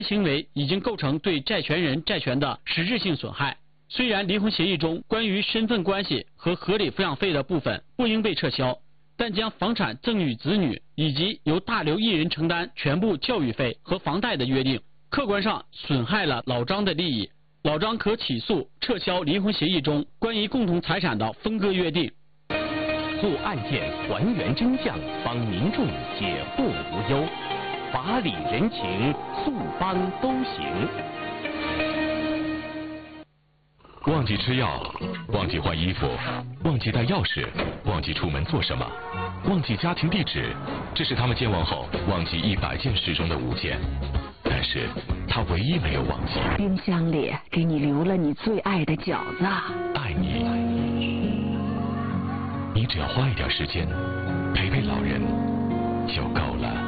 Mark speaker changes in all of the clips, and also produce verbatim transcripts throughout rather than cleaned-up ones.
Speaker 1: 行为已经构成对债权人债权的实质性损害。虽然离婚协议中关于身份关系和合理抚养费的部分不应被撤销，但将房产赠与子女以及由大刘一人承担全部教育费和房贷的约定，客观上损害了老张的利益。老张可起诉撤销离婚协议中关于共同财产的分割约定。
Speaker 2: 做案件还原真相，帮民众解惑无忧，法理人情，诉帮都行。
Speaker 3: 忘记吃药，忘记换衣服，忘记带钥匙，忘记出门做什么，忘记家庭地址，这是他们健忘后忘记一百件事中的五件。但是他唯一没有忘记，
Speaker 4: 冰箱里给你留了你最爱的饺子。
Speaker 3: 爱你，你只要花一点时间陪陪老人就够了。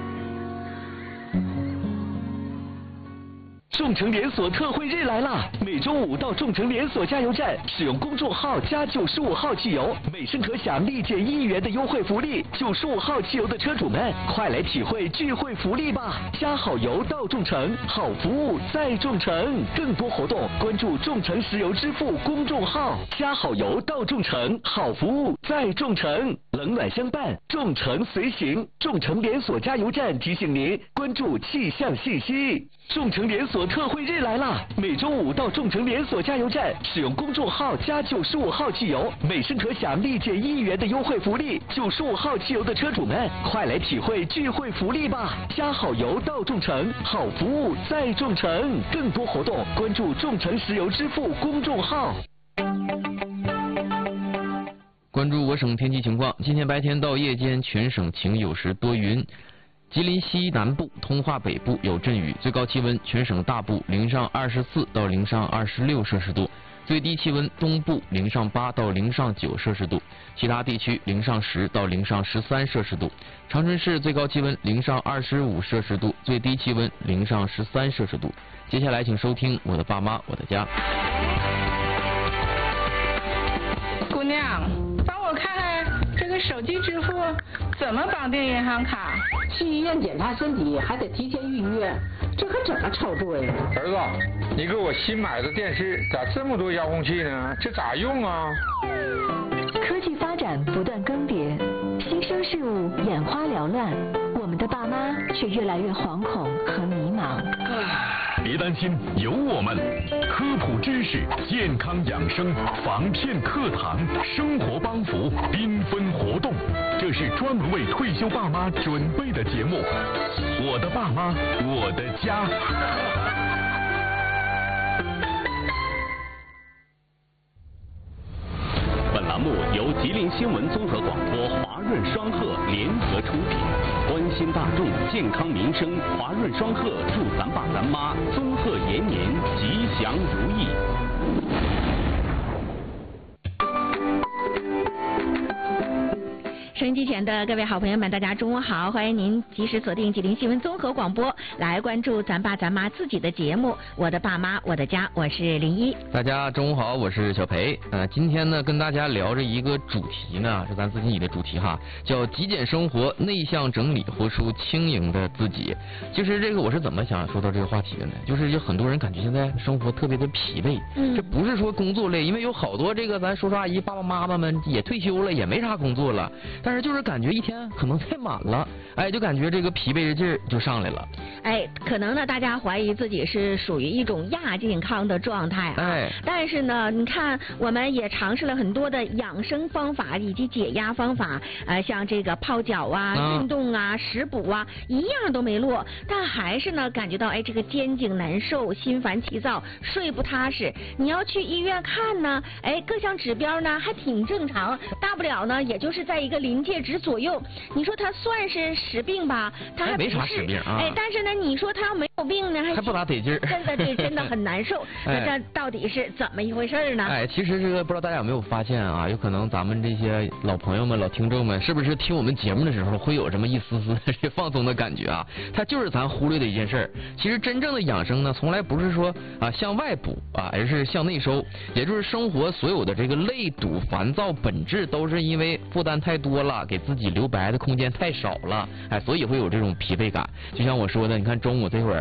Speaker 5: 众诚连锁特惠日来了！每周五到众诚连锁加油站使用公众号加九十五号汽油，每升可享立减一元的优惠福利。九十五号汽油的车主们，快来体会聚会福利吧！加好油到众诚，好服务在众诚。更多活动关注众诚石油支付公众号。加好油到众诚，好服务在众诚。冷暖相伴，众诚随行。众诚连锁加油站提醒您关注气象信息。众诚连锁特惠日来了！每周五到众诚连锁加油站使用公众号加九十五号汽油，每升可享立减一元的优惠福利。九十五号汽油的车主们，快来体会聚会福利吧！加好油到众诚，好服务在众诚。更多活动关注众诚石油支付公众号。
Speaker 6: 关注我省天气情况，今天白天到夜间全省晴，有时多云。吉林西南部、通化北部有阵雨，最高气温全省大部零上二十四到零上二十六摄氏度，最低气温东部零上八到零上九摄氏度，其他地区零上十到零上十三摄氏度。长春市最高气温零上二十五摄氏度，最低气温零上十三摄氏度。接下来请收听我的爸妈我的家。
Speaker 7: 姑娘，帮我看看这个手机支付怎么绑定银行卡？
Speaker 8: 去医院检查身体还得提前预约，这可怎么操作呀？
Speaker 9: 儿子，你给我新买的电视咋这么多遥控器呢？这咋用啊？
Speaker 10: 科技发展不断更迭，新生事物眼花缭乱，我们的爸妈却越来越惶恐和迷茫。
Speaker 3: 别担心，有我们，科普知识、健康养生、防骗课堂、生活帮扶、缤纷活动，这是专门为退休爸妈准备的节目。我的爸妈，我的家。
Speaker 2: 本栏目由吉林新闻综合广播、华润双鹤联合出品，关心大众健康民生，华润双鹤祝咱爸咱妈综合延年，吉祥如意。
Speaker 11: 收音机前的各位好朋友们，大家中午好！欢迎您及时锁定吉林新闻综合广播，来关注咱爸咱妈自己的节目《我的爸妈我的家》，我是林一。
Speaker 6: 大家中午好，我是小裴。呃，今天呢跟大家聊着一个主题呢，是咱自己里的主题哈，叫极简生活，内向整理，活出轻盈的自己。其实这个我是怎么想说到这个话题的呢？就是有很多人感觉现在生活特别的疲惫，嗯，这不是说工作累，因为有好多这个咱叔叔阿姨、爸爸妈妈们也退休了，也没啥工作了，但是就是感觉一天可能太满了，哎，就感觉这个疲惫的劲儿就上来了。
Speaker 11: 哎，可能呢，大家怀疑自己是属于一种亚健康的状态啊。哎，但是呢，你看，我们也尝试了很多的养生方法以及解压方法，呃，像这个泡脚啊、嗯、运动啊、食补啊，一样都没落，但还是呢，感觉到哎，这个肩颈难受、心烦气躁、睡不踏实。你要去医院看呢，哎，各项指标呢还挺正常，大不了呢，也就是在一个临界值左右。你说它算是实病吧？它还不是，
Speaker 6: 没啥实病啊。
Speaker 11: 哎，但是呢，你说它要没有病呢，还
Speaker 6: 还不咋得劲儿。
Speaker 11: 真的这真的很难受。那这到底是怎么一回事呢？
Speaker 6: 哎，其实这个不知道大家有没有发现啊？有可能咱们这些老朋友们、老听众们，是不是听我们节目的时候会有这么一丝丝这放松的感觉啊？它就是咱忽略的一件事儿。其实真正的养生呢，从来不是说啊向外补啊，而是向内收。也就是生活所有的这个累堵、烦躁，本质都是因为负担太多了，给自己留白的空间太少了，哎，所以会有这种疲惫感。就像我说的，你看中午这会儿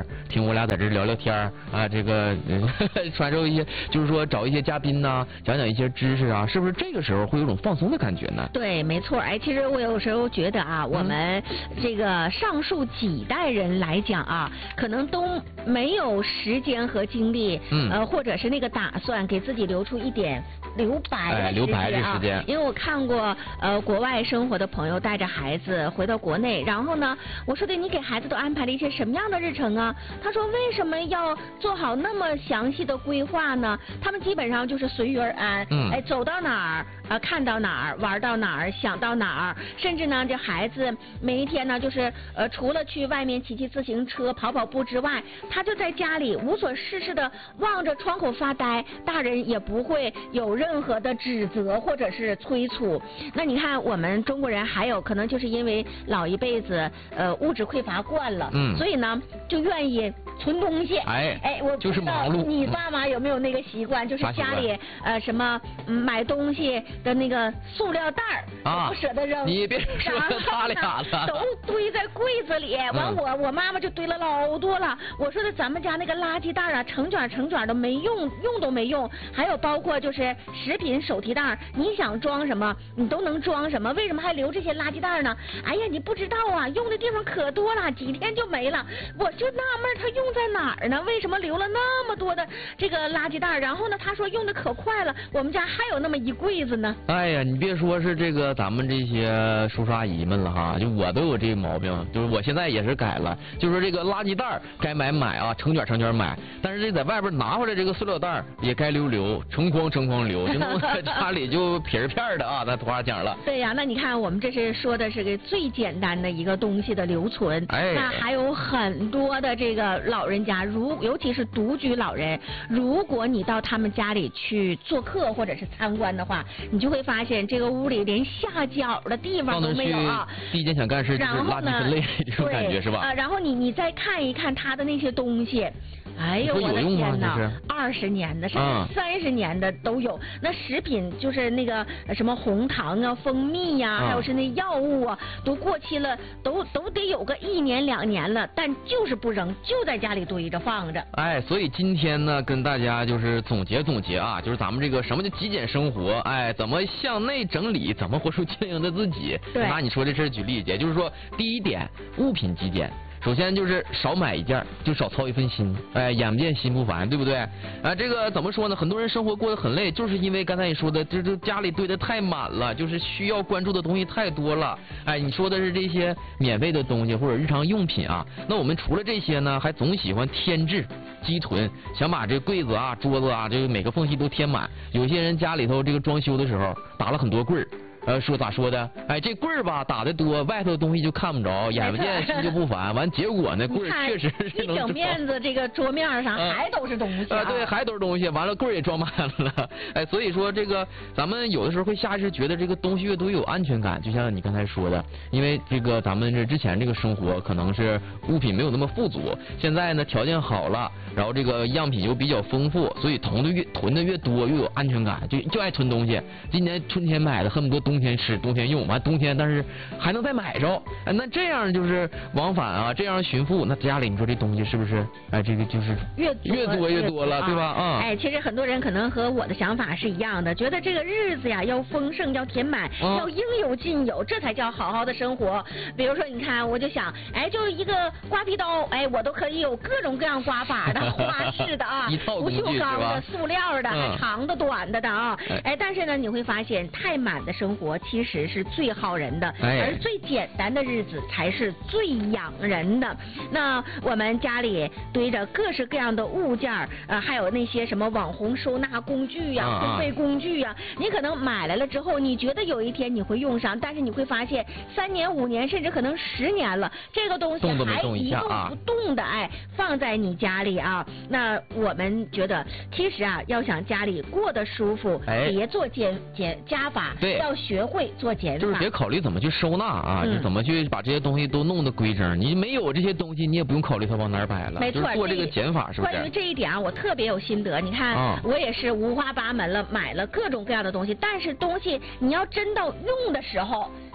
Speaker 6: 儿，听我俩在这聊聊天啊，这个、嗯、传授一些，就是说找一些嘉宾呐、啊，讲讲一些知识啊，是不是这个时候会有种放松的感觉呢？
Speaker 11: 对，没错。哎，其实我有时候觉得啊，我们这个上述几代人来讲啊，可能都没有时间和精力，嗯，呃，或者是那个打算给自己留出一点留白的时间啊。哎、
Speaker 6: 留白的时间。
Speaker 11: 因为我看过呃国外生活的朋友带着孩子回到国内，然后呢，我说的你给孩子都安排了一些什么样的日程啊？他说为什么要做好那么详细的规划呢？他们基本上就是随遇而安，嗯，哎，走到哪儿啊、呃、看到哪儿，玩到哪儿，想到哪儿，甚至呢这孩子每一天呢就是呃除了去外面骑骑自行车、跑跑步之外，他就在家里无所事事的望着窗口发呆，大人也不会有任何的指责或者是催促。那你看我们中国人还有可能就是因为老一辈子呃物质匮乏惯了，嗯，所以呢就愿意存东西。
Speaker 6: 哎
Speaker 11: 哎，我
Speaker 6: 就是忙碌。
Speaker 11: 你爸妈有没有那个习惯？就是家里呃什么、嗯、买东西的那个塑料袋儿啊，不舍得扔。
Speaker 6: 你别说他俩了，
Speaker 11: 都堆在柜子里。完我、嗯、我妈妈就堆了老多了。我说的咱们家那个垃圾袋啊，成卷成卷的没用，用都没用。还有包括就是食品手提袋，你想装什么你都能装什么，为什么还留这些垃圾袋呢？哎呀，你不知道啊，用的地方可多了，几天就没了。我就纳闷他用在哪儿呢？为什么留了那么多的这个垃圾袋？然后呢，他说用的可快了，我们家还有那么一柜子呢。
Speaker 6: 哎呀，你别说是这个咱们这些叔叔阿姨们了哈，就我都有这个毛病，就是我现在也是改了，就是这个垃圾袋该买买啊，成卷成卷买，但是这在外边拿回来这个塑料袋也该留留，成筐成筐留，就弄在家里就撇片的啊，咱土话讲了。
Speaker 11: 对呀、啊，那你看我们这是说的是个最简单的一个东西的留存，
Speaker 6: 哎，
Speaker 11: 那还有很多的这个老人家，如尤其是独居老人，如果你到他们家里去做客或者是参观的话，你就会发现这个屋里连下脚的地方都没有啊。
Speaker 6: 第一件想干事就是垃圾分类这种感觉是吧？
Speaker 11: 啊，然后你你再看一看他的那些东西。哎呦，我的天哪！二十年的，甚至三十年的都有。嗯、那食品就是那个什么红糖啊、蜂蜜呀、啊，嗯、还有是那药物啊，都过期了，都都得有个一年两年了，但就是不扔，就在家里堆着放着。
Speaker 6: 哎，所以今天呢，跟大家就是总结总结啊，就是咱们这个什么叫极简生活，哎，怎么向内整理，怎么活出精灵的自己。
Speaker 11: 对，
Speaker 6: 拿你说这事举例子，就是说第一点，物品极简。首先就是少买一件，就少操一份心，哎，眼不见心不烦，对不对？啊，这个怎么说呢？很多人生活过得很累，就是因为刚才你说的，这这家里堆得太满了，就是需要关注的东西太多了。哎，你说的是这些免费的东西或者日常用品啊，那我们除了这些呢，还总喜欢添置、积囤，想把这柜子啊、桌子啊，这个每个缝隙都填满。有些人家里头这个装修的时候打了很多柜儿。呃，说咋说的？哎，这棍儿吧打的多，外头的东西就看不着，眼不见心就不烦。完结果呢，棍儿确实是能
Speaker 11: 一整面子这个桌面上还都是东西啊！
Speaker 6: 啊对，还都是东西。完了棍儿也装满了。哎，所以说这个咱们有的时候会下意识觉得这个东西越多越有安全感，就像你刚才说的，因为这个咱们这之前这个生活可能是物品没有那么富足，现在呢条件好了，然后这个样品又比较丰富，所以囤的越囤的越多越有安全感，就就爱囤东西。今年春天买的恨不得冬天吃冬天用，完冬天但是还能再买着，哎，那这样就是往返啊，这样寻富，那家里你说这东西是不是哎这个就是
Speaker 11: 越
Speaker 6: 越多越多了，对吧？啊、
Speaker 11: 嗯，哎，其实很多人可能和我的想法是一样的，觉得这个日子呀要丰盛，要填满，嗯、要应有尽有，这才叫好好的生活。比如说你看，我就想，哎，就一个刮皮刀，哎，我都可以有各种各样刮法的、花式的啊，不锈钢的、塑料的、嗯、长的、短的的啊，哎，但是呢，你会发现太满的生活其实是最耗人的，
Speaker 6: 哎、
Speaker 11: 而最简单的日子才是最养人的。那我们家里堆着各式各样的物件儿，呃，还有那些什么网红收纳工具呀、烘焙工具呀，你可能买来了之后，你觉得有一天你会用上，但是你会发现三年、五年，甚至可能十年了，这个东西还一动不动的，哎，放在你家里啊。那我们觉得，其实啊，要想家里过得舒服，
Speaker 6: 哎、
Speaker 11: 别做减减加法，
Speaker 6: 对，
Speaker 11: 要学会做减法，
Speaker 6: 就是别考虑怎么去收纳啊，嗯、就怎么去把这些东西都弄得规整。你没有这些东西，你也不用考虑它往哪儿摆了，
Speaker 11: 没错，
Speaker 6: 就是做这个减法，是不是？
Speaker 11: 关于这一点啊，我特别有心得。你看，哦、我也是五花八门了，买了各种各样的东西，但是东西你要真到用的时候，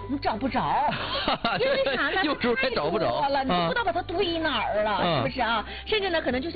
Speaker 11: 你找不着，因为啥呢？
Speaker 6: 有时候还找不着
Speaker 11: 了，你不知道把它堆哪儿了，是不是啊？甚至呢，可能就像。